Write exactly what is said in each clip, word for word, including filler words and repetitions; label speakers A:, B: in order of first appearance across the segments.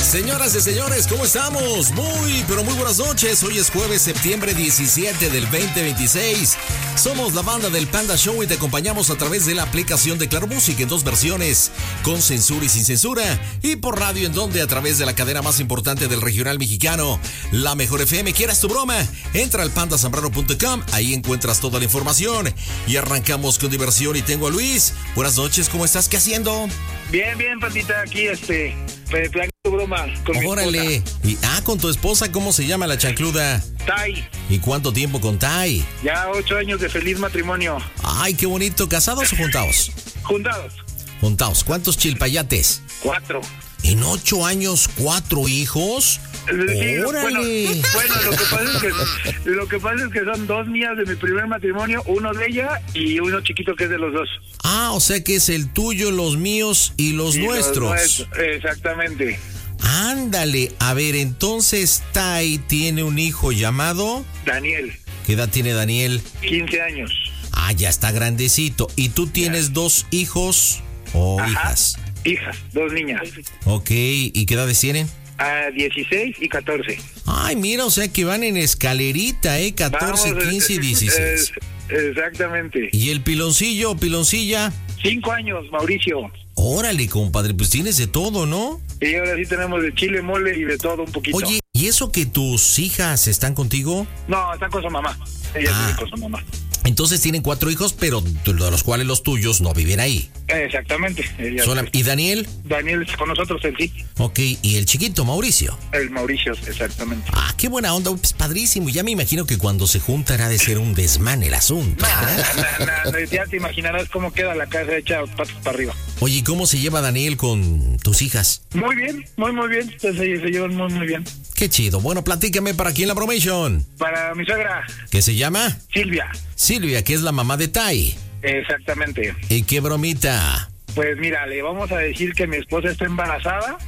A: Señoras y señores, ¿cómo estamos? Muy, pero muy buenas noches. Hoy es jueves, septiembre diecisiete del veinte veintiséis. Somos la banda del Panda Show y te acompañamos a través de la aplicación de Claro Música en dos versiones, con censura y sin censura, y por radio en donde a través de la cadena más importante del regional mexicano, La Mejor F M. ¿Quieras tu broma? Entra al panda zambrano punto com, ahí encuentras toda la información y arrancamos con diversión. Y tengo a Luis. Buenas noches, ¿cómo estás? ¿Qué haciendo?
B: Bien, bien, Pandita, aquí este, planeando tu broma con
A: Órale.
B: mi esposa.
A: Y, ah, con tu esposa, ¿cómo se llama la chancluda?
B: Tai.
A: ¿Y cuánto tiempo con Tai?
B: Ya ocho años de feliz matrimonio.
A: Ay, qué bonito. ¿Casados o juntados?
B: Juntados.
A: Juntados. ¿Cuántos chilpayates?
B: Cuatro.
A: ¿En ocho años, cuatro hijos?
B: Sí,
A: ¡Órale!
B: Bueno, bueno, lo que pasa es que lo que pasa es que son dos mías de mi primer matrimonio, uno de ella y uno chiquito que es de los dos.
A: Ah, o sea que es el tuyo, los míos y los
B: Y
A: nuestros.
B: Los nuestros, exactamente.
A: Ándale. A ver, entonces Tai tiene un hijo llamado...
B: Daniel.
A: ¿Qué edad tiene Daniel?
B: quince años.
A: Ah, ya está grandecito. ¿Y tú tienes
B: Ya.
A: dos hijos o
B: Ajá.
A: hijas?
B: Hijas, dos niñas.
A: Ok, ¿y qué edades tienen?
B: A dieciséis y catorce.
A: Ay, mira, o sea que van en escalerita, ¿eh? catorce,
B: Vamos,
A: quince y
B: es-
A: dieciséis.
B: es- exactamente.
A: ¿Y el piloncillo o piloncilla?
B: Cinco años, Mauricio.
A: Órale, compadre, pues tienes de todo, ¿no?
B: Y ahora sí tenemos de chile, mole y de todo un poquito.
A: Oye, ¿y eso que tus hijas están contigo?
B: No, están con su mamá. Ella
A: Ah.
B: vive con su mamá.
A: Entonces tienen cuatro hijos, pero de los cuales los tuyos no viven ahí.
B: Exactamente. Ella,
A: Sola- ¿Y Daniel?
B: Daniel está con nosotros, el sí.
A: Ok, ¿y el chiquito, Mauricio?
B: El Mauricio, exactamente.
A: Ah, qué buena onda, pues padrísimo. Ya me imagino que cuando se juntan ha de ser un desmán el asunto,
B: Nah,
A: ¿no?
B: nah, nah, ya te imaginarás cómo queda la casa hecha patas para arriba.
A: Oye, ¿y cómo se lleva Daniel con tus hijas?
B: Muy bien, muy, muy bien. Se, se llevan muy, muy bien.
A: Qué chido. Bueno, platícame para quién la bromation.
B: Para mi suegra,
A: ¿Qué se llama?
B: Silvia.
A: Silvia, que es la mamá de Tai.
B: Exactamente.
A: ¿Y qué bromita?
B: Pues mira, le vamos a decir que mi esposa está embarazada,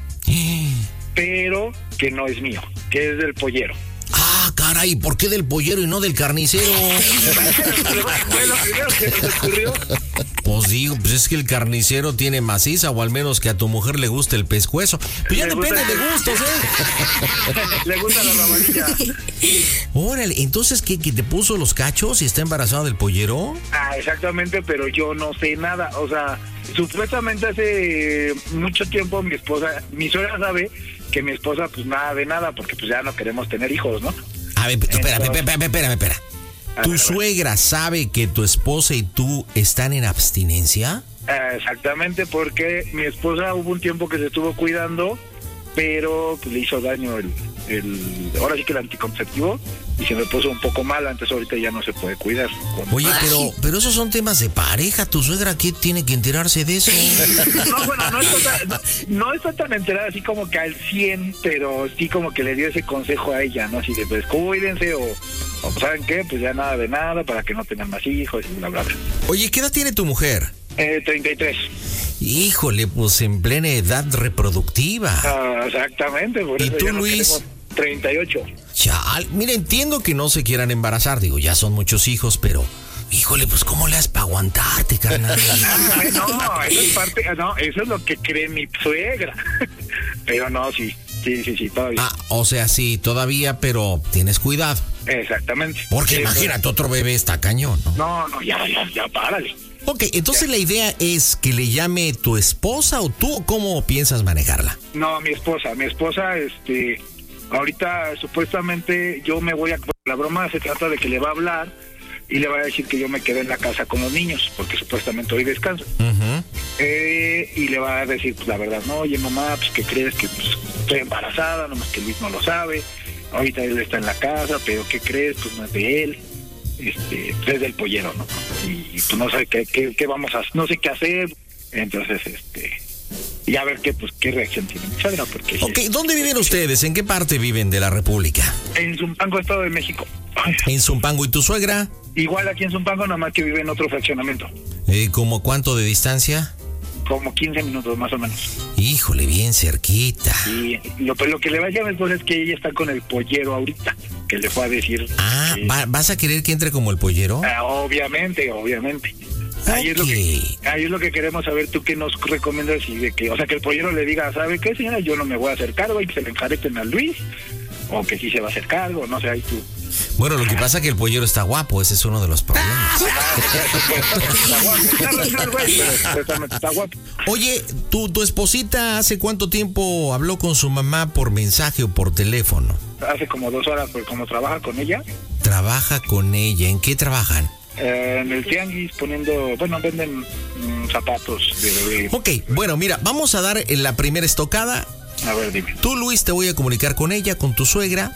B: pero que no es mío, que es del pollero.
A: Ah, caray, ¿por qué del pollero y no del carnicero?
B: Fue lo primero que se me ocurrió.
A: Pues digo, pues es que el carnicero tiene maciza, o al menos que a tu mujer le guste el pescuezo. Pues ya
B: Le
A: depende
B: gusta-
A: de gustos, ¿eh?
B: Le gusta la rabanilla.
A: Órale, entonces, ¿qué, que te puso los cachos y está embarazada del pollero?
B: Ah, exactamente, pero yo no sé nada. O sea, supuestamente hace mucho tiempo mi esposa, mi suegra sabe que mi esposa pues nada de nada, porque pues ya no queremos tener hijos, ¿no?
A: A ver, espérame, espérame, espérame, espérame, espera.
B: A
A: ¿Tu
B: ver, a ver.
A: suegra sabe que tu esposa y tú están en abstinencia?
B: Ah, exactamente, porque mi esposa hubo un tiempo que se estuvo cuidando, pero pues, le hizo daño el, el, ahora sí que el anticonceptivo, y se me puso un poco mal, antes ahorita ya no se puede cuidar. Con-
A: Oye, pero, pero esos son temas de pareja. ¿Tu suegra qué tiene que enterarse de eso?
B: No, bueno, no está, tan, no, no está tan enterada así como que al cien, pero sí como que le dio ese consejo a ella, ¿no? Así de, pues, cuídense o, o ¿saben qué? Pues ya nada de nada para que no tengan más hijos y bla, bla, bla.
A: Oye, ¿qué edad tiene tu mujer?
B: Eh, treinta y tres.
A: Híjole, pues en plena edad reproductiva.
B: Ah, exactamente. Por
A: ¿Y
B: eso
A: tú,
B: ya no
A: Luis?
B: queremos treinta y ocho.
A: Chal, mira, entiendo que no se quieran embarazar. Digo, ya son muchos hijos, pero... Híjole, pues ¿cómo le has para aguantarte, carnal?
B: Ah, no, eso es parte, no, eso es lo que cree mi suegra. Pero no, sí, sí, sí, sí, todavía.
A: Ah, o sea, sí, todavía, pero tienes cuidado.
B: Exactamente.
A: Porque
B: Sí,
A: imagínate, otro bebé está cañón, ¿no?
B: No, no, ya, ya, ya, párale.
A: Ok, entonces la idea es que le llame tu esposa o tú, ¿o cómo piensas manejarla?
B: No, mi esposa, mi esposa, este, ahorita supuestamente yo me voy a, la broma se trata de que le va a hablar y le va a decir que yo me quedé en la casa con los niños, porque supuestamente hoy descanso.
A: Ujú.
B: Eh, y le va a decir, pues la verdad, no, oye mamá, pues ¿qué crees? Que pues, estoy embarazada, nomás que Luis no lo sabe, ahorita él está en la casa, pero ¿qué crees? Pues no es de él, este, pues, es del pollero, ¿no? Y, y pues no sé qué, qué, qué vamos a, no sé qué hacer, entonces, este, y a ver qué, pues qué reacción tiene mi suegra, porque...
A: Ok, ¿dónde viven ustedes? ¿En qué parte viven de la República?
B: En Zumpango, Estado de México. Ay,
A: En Zumpango. ¿Y tu suegra?
B: igual aquí en Zumpango, nada más que vive en otro fraccionamiento,
A: Eh, ¿Cómo cuánto de distancia?
B: como quince minutos más o menos.
A: Híjole, bien cerquita.
B: Y lo, pues, lo que le va a llamar pues, es que ella está con el pollero ahorita, que le fue a decir.
A: Ah,
B: que-
A: ¿va- ¿vas a querer que entre como el pollero?
B: Ah, obviamente, obviamente. Ahí es lo que, ahí es lo que queremos saber, tú qué nos recomiendas y de que, o sea, que el pollero le diga, ¿sabe qué, señora? Yo no me voy a hacer cargo y que se le enjareten a Luis, o que sí se va a hacer cargo, no sé, ahí tú.
A: Bueno, lo que pasa es que el pollero está guapo, ese es uno de los problemas.
B: Está guapo.
A: Oye, ¿tu, tu esposita hace cuánto tiempo habló con su mamá por mensaje o por teléfono?
B: Hace como dos horas, pues como trabaja con ella.
A: Trabaja con ella, ¿en qué trabajan?
B: Eh, en el tianguis poniendo, bueno, venden mm, zapatos de bebé.
A: Ok, bueno, mira, vamos a dar la primera estocada.
B: A ver, dime.
A: Tú, Luis, te voy a comunicar con ella, con tu suegra.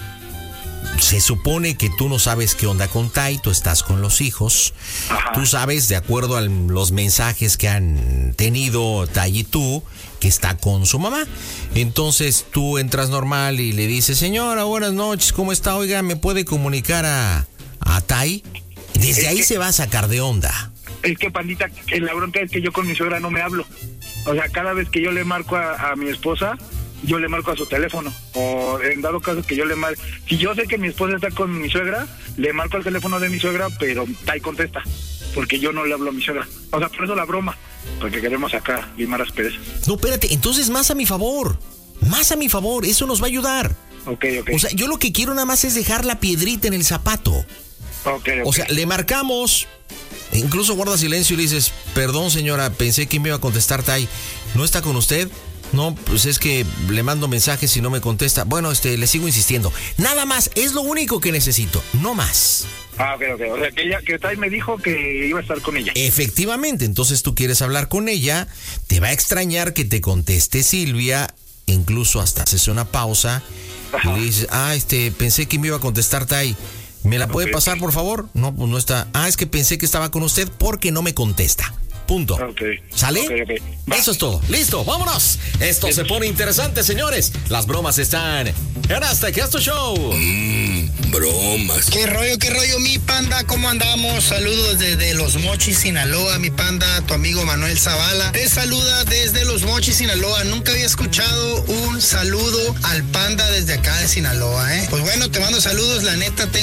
A: Se supone que tú no sabes qué onda con Tai, tú estás con los hijos.
B: Ajá.
A: Tú sabes, de acuerdo a los mensajes que han tenido Tai y tú, que está con su mamá. Entonces tú entras normal y le dices, señora, buenas noches, ¿cómo está? Oiga, ¿me puede comunicar a, a Tai? Desde
B: es
A: ahí
B: que,
A: se va a sacar de onda.
B: Es que, pandita, la bronca es que yo con mi suegra no me hablo. O sea, cada vez que yo le marco a, a mi esposa, yo le marco a su teléfono. O en dado caso que yo le marco, si yo sé que mi esposa está con mi suegra, le marco al teléfono de mi suegra, pero Tai contesta, porque yo no le hablo a mi suegra. O sea, por eso la broma, porque queremos acá limar asperezas.
A: No, espérate, entonces más a mi favor, más a mi favor, eso nos va a ayudar.
B: Ok, ok.
A: O sea, yo lo que quiero nada más es dejar la piedrita en el zapato.
B: Okay, okay.
A: O sea, le marcamos, incluso guarda silencio y le dices, perdón señora, pensé que me iba a contestar Tai, ¿no está con usted? No, pues es que le mando mensajes y no me contesta. Bueno, este, le sigo insistiendo. Nada más, es lo único que necesito, no más.
B: Ah, ok, ok. O sea, que ella, que Tai me dijo que iba a estar con ella.
A: Efectivamente, entonces tú quieres hablar con ella, te va a extrañar que te conteste Silvia, incluso hasta haces una pausa. Ajá. Y le dices, ah, este, pensé que me iba a contestar Tai. ¿Me la puede okay, pasar, por favor? No, pues no está. Ah, es que pensé que estaba con usted porque no me contesta. Punto.
B: Okay.
A: ¿Sale?
B: Okay, okay.
A: Eso es todo. Listo, vámonos. Esto se pone interesante, señores. Las bromas están en Hasta que Esto Show.
C: Mmm, bromas.
D: ¿Qué rollo, qué rollo, mi panda? ¿Cómo andamos? Saludos desde Los Mochis, Sinaloa, mi panda, tu amigo Manuel Zavala. Te saluda desde Los Mochis, Sinaloa. Nunca había escuchado un saludo al panda desde acá de Sinaloa, ¿eh? Pues bueno, te mando saludos. La neta, tengo